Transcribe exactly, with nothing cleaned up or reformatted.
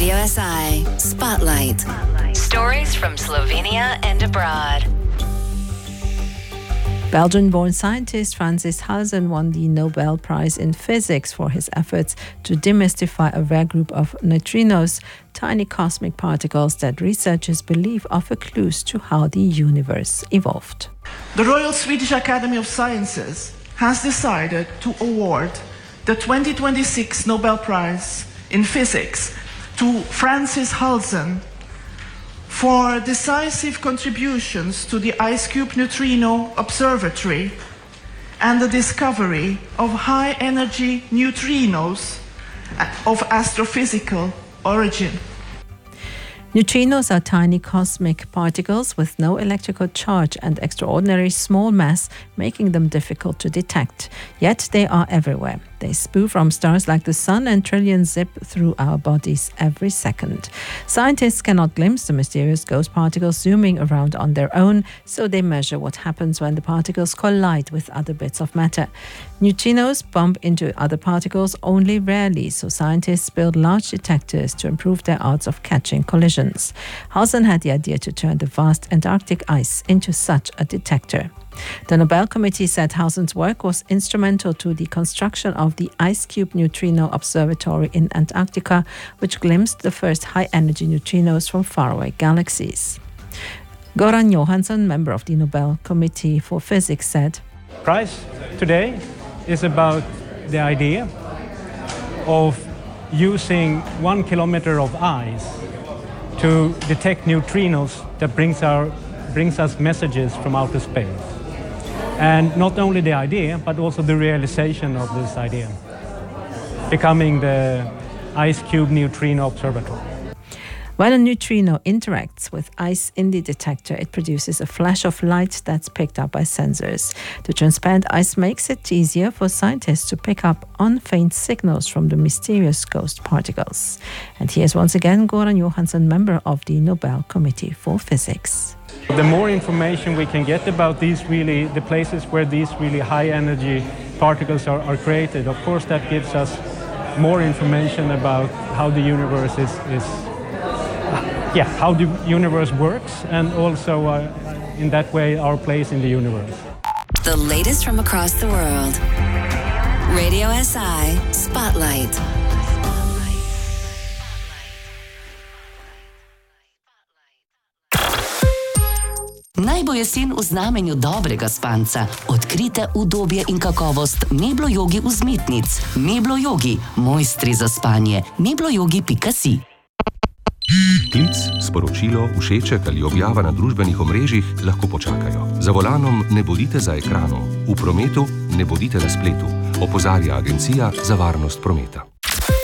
Radio S I Spotlight. Stories from Slovenia and abroad. Belgian-born scientist Francis Halzen won the Nobel Prize in Physics for his efforts to demystify a rare group of neutrinos, tiny cosmic particles that researchers believe offer clues to how the universe evolved. The Royal Swedish Academy of Sciences has decided to award the twenty twenty-six Nobel Prize in Physics to Francis Halzen for decisive contributions to the IceCube Neutrino Observatory and the discovery of high-energy neutrinos of astrophysical origin. Neutrinos are tiny cosmic particles with no electrical charge and extraordinary small mass, making them difficult to detect. Yet they are everywhere. They spew from stars like the sun, and trillions zip through our bodies every second. Scientists cannot glimpse the mysterious ghost particles zooming around on their own, so they measure what happens when the particles collide with other bits of matter. Neutrinos bump into other particles only rarely, so scientists build large detectors to improve their odds of catching collisions. Halzen had the idea to turn the vast Antarctic ice into such a detector. The Nobel Committee said Halzen's work was instrumental to the construction of the IceCube Neutrino Observatory in Antarctica, which glimpsed the first high-energy neutrinos from faraway galaxies. Goran Johansson, member of the Nobel Committee for Physics, said, "Prize today is about the idea of using one kilometer of ice to detect neutrinos that brings our brings us messages from outer space. And not only the idea, but also the realization of this idea, becoming the IceCube Neutrino Observatory." When a neutrino interacts with ice in the detector, it produces a flash of light that's picked up by sensors. The transparent ice makes it easier for scientists to pick up on faint signals from the mysterious ghost particles. And here's once again Goran Johansson, member of the Nobel Committee for Physics. The more information we can get about these really, the places where these really high energy particles are, are created, of course that gives us more information about how the universe is, is yeah, how the universe works, and also uh, in that way our place in the universe. The latest from across the world. Radio S I Spotlight. Naj bo jesen v znamenju dobrega spanca, odkrite udobje in kakovost Meblo Jogi vzmetnic. Meblo Jogi, mojstri za spanje. meblojogi pika si. Klic, sporočilo, všeček ali objava na družbenih omrežjih lahko počakajo. Za volanom ne bodite za ekranom, v prometu ne bodite na spletu, opozarja Agencija za varnost prometa.